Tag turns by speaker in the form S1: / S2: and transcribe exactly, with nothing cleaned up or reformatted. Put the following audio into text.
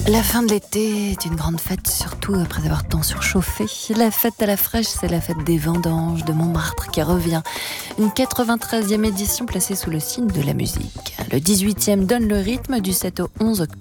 S1: La fin de l'été est une grande fête, surtout après avoir tant surchauffé. La fête à la fraîche, c'est la fête des vendanges de Montmartre qui revient. Une quatre-vingt-treizième édition placée sous le signe de la musique. Le dix-huitième donne le rythme du sept au onze octobre.